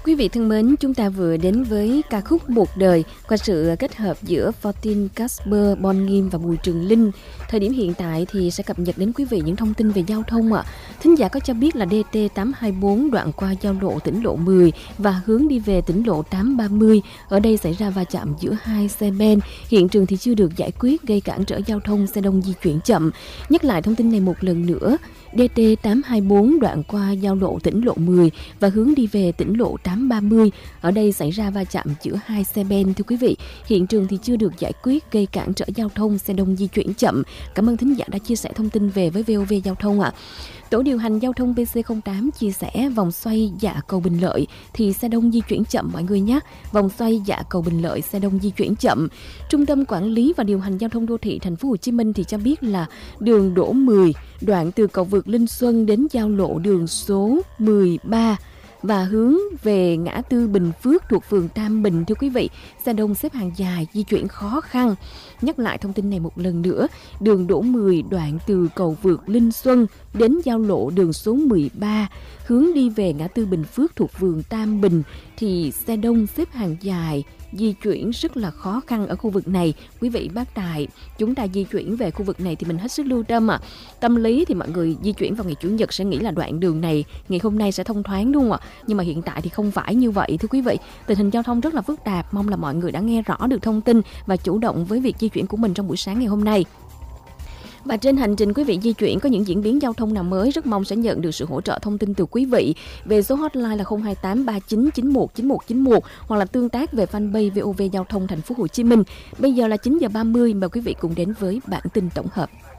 Quý vị thân mến, chúng ta vừa đến với ca khúc Một Đời qua sự kết hợp giữa Fortin Casper, Bon Nghiêm và Bùi Trường Linh. Thời điểm hiện tại thì sẽ cập nhật đến quý vị những thông tin về giao thông ạ. Thính giả có cho biết là DT824 đoạn qua giao lộ tỉnh lộ 10 và hướng đi về tỉnh lộ 830. Ở đây xảy ra va chạm giữa hai xe ben. Hiện trường thì chưa được giải quyết, gây cản trở giao thông, xe đông di chuyển chậm. Nhắc lại thông tin này một lần nữa. DT824 đoạn qua giao lộ tỉnh lộ 10 và hướng đi về tỉnh lộ 830. Ở đây xảy ra va chạm giữa hai xe ben thưa quý vị. Hiện trường thì chưa được giải quyết, gây cản trở giao thông, xe đông di chuyển chậm. Cảm ơn thính giả đã chia sẻ thông tin về với VOV Giao thông ạ. Tổ điều hành giao thông PC08 chia sẻ vòng xoay Dạ Cầu Bình Lợi thì xe đông di chuyển chậm mọi người nhé. Vòng xoay Dạ Cầu Bình Lợi xe đông di chuyển chậm. Trung tâm Quản lý và Điều hành Giao thông Đô thị Thành phố Hồ Chí Minh thì cho biết là đường Đỗ 10 đoạn từ cầu vượt Linh Xuân đến giao lộ đường số 13 và hướng về ngã tư Bình Phước thuộc phường Tam Bình thưa quý vị, xe đông xếp hàng dài, di chuyển khó khăn. Nhắc lại thông tin này một lần nữa, đường Đỗ 10 đoạn từ cầu vượt Linh Xuân đến giao lộ đường số 13 hướng đi về ngã tư Bình Phước thuộc phường Tam Bình thì xe đông xếp hàng dài, di chuyển rất là khó khăn ở khu vực này. Quý vị bác tài, chúng ta di chuyển về khu vực này thì mình hết sức lưu tâm ạ. Tâm lý thì mọi người di chuyển vào ngày Chủ nhật sẽ nghĩ là đoạn đường này ngày hôm nay sẽ thông thoáng đúng không ạ? Nhưng mà hiện tại thì không phải như vậy thưa quý vị. Tình hình giao thông rất là phức tạp, mong là mọi người đã nghe rõ được thông tin và chủ động với việc di chuyển của mình trong buổi sáng ngày hôm nay. Và trên hành trình quý vị di chuyển có những diễn biến giao thông nào mới, rất mong sẽ nhận được sự hỗ trợ thông tin từ quý vị về số hotline là 028 3991 9191 hoặc là tương tác về fanpage VOV Giao thông Thành phố Hồ Chí Minh. Bây giờ là 9 giờ 30, mời quý vị cùng đến với bản tin tổng hợp.